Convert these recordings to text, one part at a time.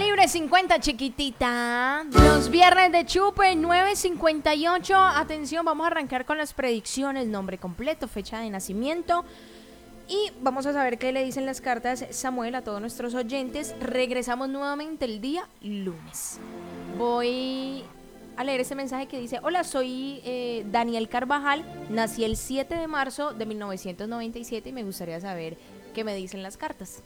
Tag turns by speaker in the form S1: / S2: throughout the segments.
S1: Calibre 50, chiquitita. Los viernes de Chupe, 9:58. Atención, vamos a arrancar con las predicciones. Nombre completo, fecha de nacimiento. Y vamos a saber qué le dicen las cartas Samuel a todos nuestros oyentes. Regresamos nuevamente el día lunes. Voy a leer este mensaje que dice: hola, soy Daniel Carvajal. Nací el 7 de marzo de 1997 y me gustaría saber qué me dicen las cartas.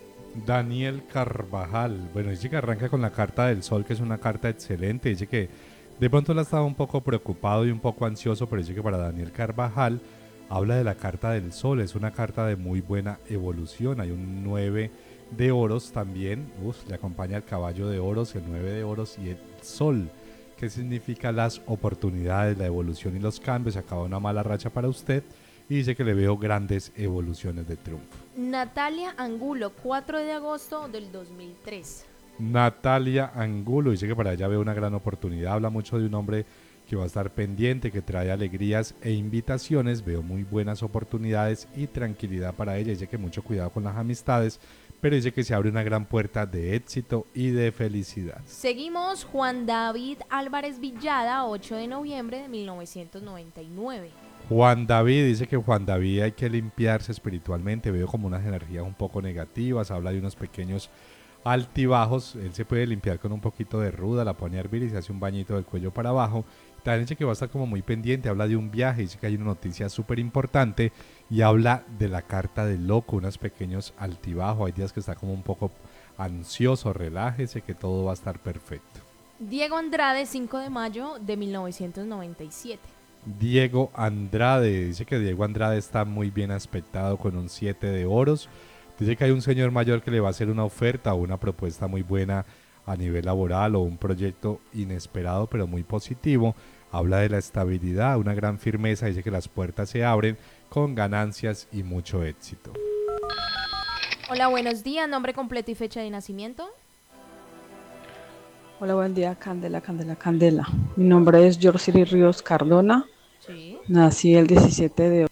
S2: Daniel Carvajal, bueno, dice que arranca con la carta del sol, que es una carta excelente. Dice que de pronto él estaba un poco preocupado y un poco ansioso, pero dice que para Daniel Carvajal habla de la carta del sol, es una carta de muy buena evolución. Hay un 9 de oros también, le acompaña el caballo de oros, el 9 de oros y el sol, que significa las oportunidades, la evolución y los cambios. Se acaba una mala racha para usted y dice que le veo grandes evoluciones de triunfo.
S1: Natalia Angulo, 4 de agosto del 2003.
S2: Natalia Angulo dice que para ella ve una gran oportunidad. Habla mucho de un hombre que va a estar pendiente, que trae alegrías e invitaciones. Veo muy buenas oportunidades y tranquilidad para ella. Dice que mucho cuidado con las amistades, pero dice que se abre una gran puerta de éxito y de felicidad.
S1: Seguimos. Juan David Álvarez Villada, 8 de noviembre de 1999.
S2: Juan David dice que Juan David hay que limpiarse espiritualmente. Veo como unas energías un poco negativas. Habla de unos pequeños altibajos. Él se puede limpiar con un poquito de ruda, la pone a hervir y se hace un bañito del cuello para abajo. También dice que va a estar como muy pendiente. Habla de un viaje, dice que hay una noticia súper importante y habla de la carta del loco, unos pequeños altibajos. Hay días que está como un poco ansioso. Relájese, que todo va a estar perfecto.
S1: Diego Andrade, 5 de mayo de 1997.
S2: Diego Andrade, dice que Diego Andrade está muy bien aspectado con un 7 de oros. Dice que hay un señor mayor que le va a hacer una oferta o una propuesta muy buena a nivel laboral o un proyecto inesperado pero muy positivo. Habla de la estabilidad, una gran firmeza. Dice que las puertas se abren con ganancias y mucho éxito.
S1: Hola, buenos días. Nombre completo y fecha de nacimiento.
S3: Hola, buen día, Candela, Candela, Candela. Mi nombre es Yorciri Ríos Cardona.
S1: Sí.
S3: Nací el 17 de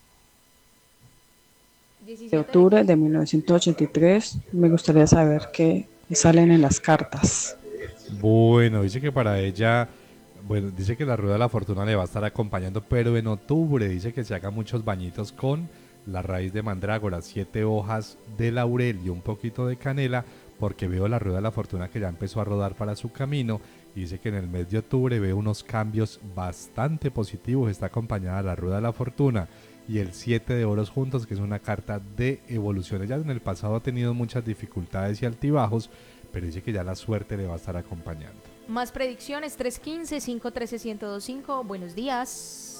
S1: 17
S3: octubre de 1983. Me gustaría saber qué salen en las cartas.
S2: Bueno, dice que para ella, bueno, dice que la rueda de la fortuna le va a estar acompañando, pero en octubre dice que se haga muchos bañitos con la raíz de mandrágora, 7 hojas de laurel y un poquito de canela, porque veo la rueda de la fortuna que ya empezó a rodar para su camino. Y dice que en el mes de octubre ve unos cambios bastante positivos. Está acompañada la rueda de la fortuna y el 7 de oros juntos, que es una carta de evolución. Ella en el pasado ha tenido muchas dificultades y altibajos, pero dice que ya la suerte le va a estar acompañando.
S1: Más predicciones, 315-513-1025. Buenos días.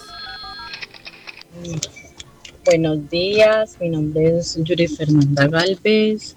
S4: Buenos días, mi nombre es Yuri Fernanda Galvez.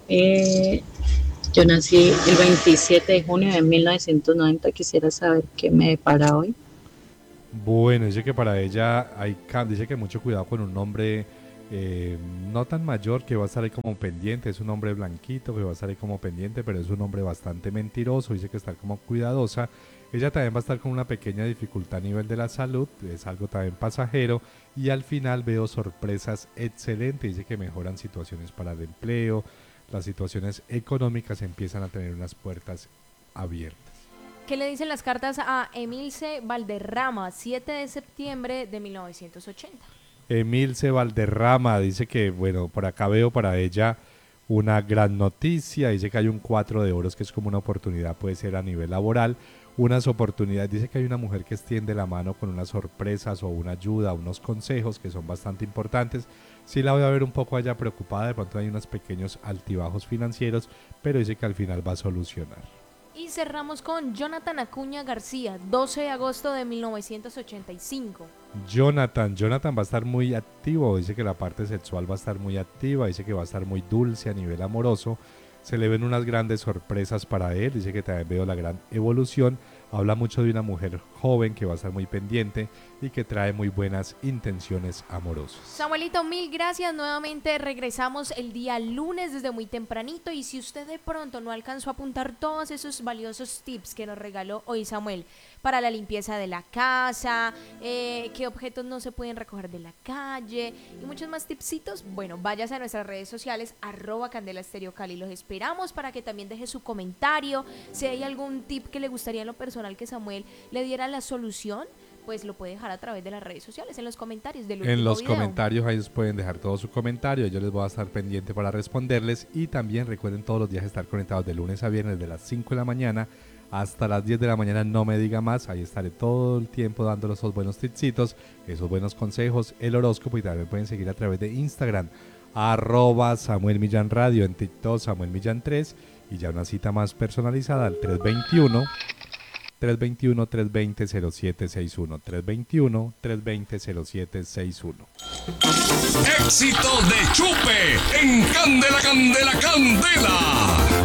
S4: Yo nací el 27 de junio de 1990. Quisiera saber qué me depara hoy.
S2: Bueno, dice que para ella dice que mucho cuidado con un hombre no tan mayor, que va a estar ahí como pendiente. Es un hombre blanquito que va a estar ahí como pendiente, pero es un hombre bastante mentiroso. Dice que está como cuidadosa. Ella también va a estar con una pequeña dificultad a nivel de la salud, es algo también pasajero, y al final veo sorpresas excelentes. Dice que mejoran situaciones para el empleo, las situaciones económicas empiezan a tener unas puertas abiertas.
S1: ¿Qué le dicen las cartas a Emilce Valderrama, 7 de septiembre de 1980?
S2: Emilce Valderrama dice que, bueno, por acá veo para ella una gran noticia. Dice que hay un 4 de oros, que es como una oportunidad, puede ser a nivel laboral, unas oportunidades. Dice que hay una mujer que extiende la mano con unas sorpresas o una ayuda, unos consejos que son bastante importantes. Sí la voy a ver un poco allá preocupada, de pronto hay unos pequeños altibajos financieros, pero dice que al final va a solucionar.
S1: Y cerramos con Jonathan Acuña García, 12 de agosto de 1985.
S2: Jonathan va a estar muy activo. Dice que la parte sexual va a estar muy activa. Dice que va a estar muy dulce a nivel amoroso. Se le ven unas grandes sorpresas para él. Dice que también veo la gran evolución. Habla mucho de una mujer joven que va a estar muy pendiente y que trae muy buenas intenciones amorosas.
S1: Samuelito, mil gracias. Nuevamente regresamos el día lunes desde muy tempranito. Y si usted de pronto no alcanzó a apuntar todos esos valiosos tips que nos regaló hoy Samuel, para la limpieza de la casa, qué objetos no se pueden recoger de la calle y muchos más tipsitos. Bueno, váyase a nuestras redes sociales, @CandelaEstereoCali. Los esperamos para que también deje su comentario. Si hay algún tip que le gustaría en lo personal que Samuel le diera la solución, pues lo puede dejar a través de las redes sociales, en los comentarios del último
S2: En los
S1: video.
S2: comentarios ahí pueden dejar todo su comentario, yo les voy a estar pendiente para responderles y también recuerden todos los días estar conectados de lunes a viernes de las 5 de la mañana hasta las 10 de la mañana, no me diga más, ahí estaré todo el tiempo dándoles esos buenos tipsitos, esos buenos consejos, el horóscopo y también pueden seguir a través de Instagram, @Samuel Millán Radio, en TikTok Samuel Millán 3 y ya una cita más personalizada al 321-320-0761. 321-320-0761.
S5: Éxito de Chupe en Candela, Candela, Candela.